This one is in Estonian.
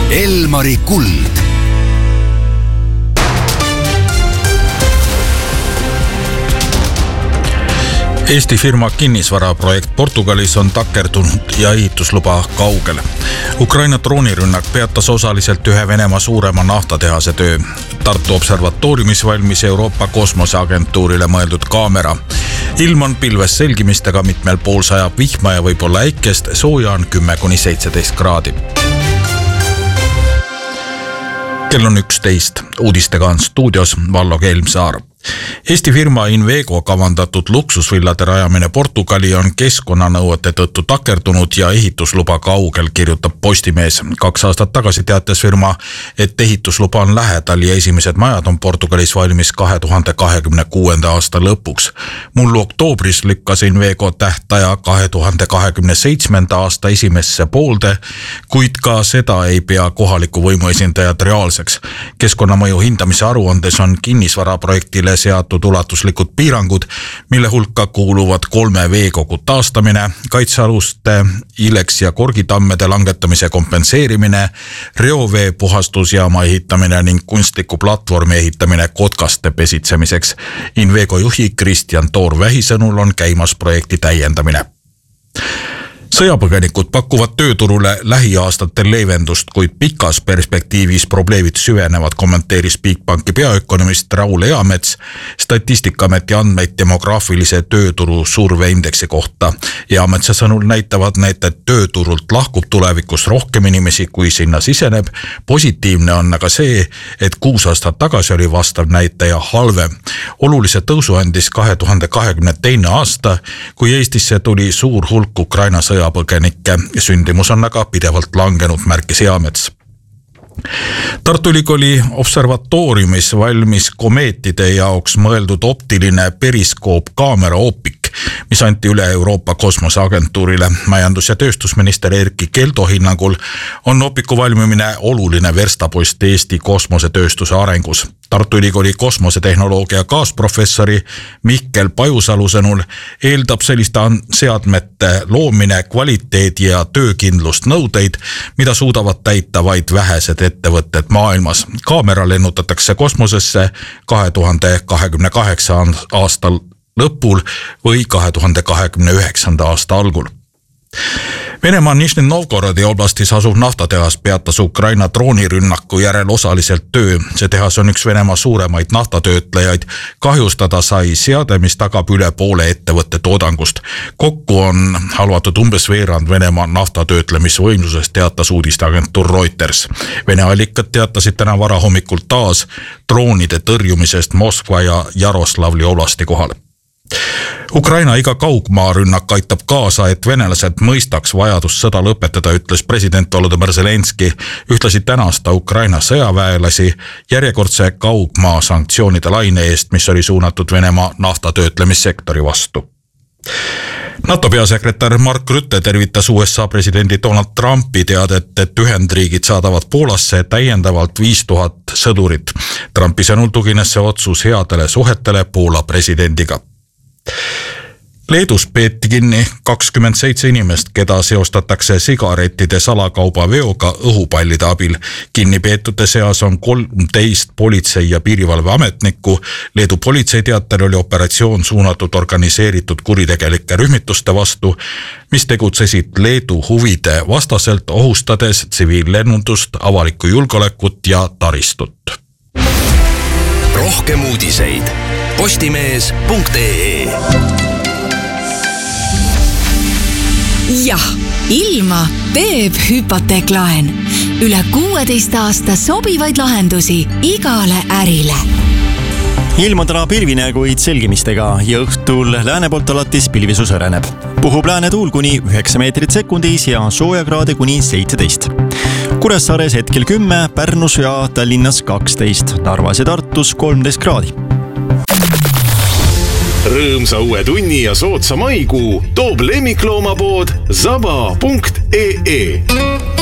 Elmari kuld. Eesti firma kinnisvaraprojekt Portugalis on takerdunud ja ehitusluba kaugel. Ukraina droonirünnak peatas osaliselt ühe Venemaa suurema naftatehase töö. Tartu observatooriumis valmis Euroopa kosmoseagentuurile mõeldud kaamera. Ilm on pilves selgimistega, mitmel pool sajab vihma ja võib-olla äikest, sooja on 10–17 kraadi. Kell on 11. Uudistega on stuudios Vallo Kelmsaar. Eesti firma Invego kavandatud luksusvillade rajamine Portugali on keskkonnanõuete tõttu takerdunud ja ehitusluba kaugel, kirjutab Postimees. 2 aastat tagasi teatas firma, et ehitusluba on lähedal ja esimesed majad on Portugalis valmis 2026. aasta lõpuks. Mullu oktoobris lükkas Invego tähtaja 2027. aasta esimesse poolde, kuid ka seda ei pea kohaliku võimu esindajad reaalseks. Keskkonnamõju hindamise aruandes on kinnisvaraprojektile seatud ulatuslikud piirangud, mille hulka kuuluvad 3 veekogu taastamine, kaitsealuste ileks- ja korgitammede langetamise kompenseerimine, reovee puhastusjaama ehitamine ning kunstliku platvormi ehitamine kotkaste pesitsemiseks. Invego juhi Kristjan Toorvähi sõnul on käimas projekti täiendamine. Sõjapõgenikud pakuvad tööturule lähiaastatel leevendust, kuid pikas perspektiivis probleemid süvenevad, kommenteeris Bigbanki peaökonomist Raul Eamets Statistikaameti andmeid demograafilise tööturu surveindeksi kohta. Eametsa sõnul näitavad need, et tööturult lahkub tulevikus rohkem inimesi, kui sinna siseneb. Positiivne on aga see, et 6 aastat tagasi oli vastav näitaja halvem. Olulise tõusu andis 2022. aasta, kui Eestisse tuli suur hulk Ukraina sõjapõgenikke. Sündimus on aga pidevalt langenud, märkis Eamets. Tartu Ülikooli observatooriumis valmis komeetide jaoks mõeldud optiline periskoopkaamera Opik, mis anti üle Euroopa kosmoseagentuurile. Majandus- ja tööstusminister Erkki Keldo hinnangul on Opiku valmimine oluline verstapost Eesti kosmosetööstuse arengus. Tartu Ülikooli kosmosetehnoloogia kaasprofessori Mihkel Pajusalu sõnul eeldab selliste seadmete loomine kvaliteedi ja töökindlust nõudeid, mida suudavad täita vaid vähesed ettevõtted maailmas. Kaamera lennutatakse kosmosesse 2028. aastal lõpul või 2029. aasta algul. Venemaa Nižni Novgorodi oblastis asuv naftatehas peatas Ukraina droonirünnaku järel osaliselt töö. See tehas on üks Venemaa suuremaid naftatöötlejaid. Kahjustada sai seade, mis tagab üle poole ettevõtte toodangust. Kokku on halvatud umbes veerand Venemaa naftatöötlemisvõimsusest, teatas uudisteagentuur Reuters. Vene allikad teatasid täna varahommikul taas droonide tõrjumisest Moskva ja Jaroslavli oblasti kohal. Ukraina iga kaugmaarünnak aitab kaasa, et venelased mõistaks vajadust sõda lõpetada, ütles president Volodõmõr Zelenski. Ühtlasi tänas ta Ukraina sõjaväelasi järjekordse kaugmaa sanktsioonide laine eest, mis oli suunatud Venemaa naftatöötlemissektori vastu. NATO peasekretär Mark Rutte tervitas USA presidendi Donald Trumpi teadet, et Ühendriigid saadavad Poolasse täiendavalt 5000 sõdurit. Trumpi sõnul tugines see otsus headele suhetele Poola presidendiga. Leedus peeti kinni 27 inimest, keda seostatakse sigarettide salakaubaveoga õhupallide abil. Kinnipeetute seas on 13 politsei- ja piirivalveametnikku. Leedu politseiteatel oli operatsioon suunatud organiseeritud kuritegelike rühmituste vastu, mis tegutsesid Leedu huvide vastaselt, ohustades tsiviillennundust, avalikku julgeolekut ja taristut. Rohkem uudiseid postimees.ee. Jah, ilma teeb hüpoteeklaen. Üle 16 aasta sobivaid lahendusi igale ärile. Ilm on täna pilvine, kuid selgimistega ja õhtul lääne poolt alates pilvisu sõreneb. Puhub lääne tuul kuni 9 meetrit sekundis ja soojakraade kuni 17. Kuressaares hetkel 10, Pärnus ja Tallinnas 12, Narvas ja Tartus 13 kraadi. Rõõmsa uue tunni ja soodsa maikuu toob lemmikloomapood zaba.ee.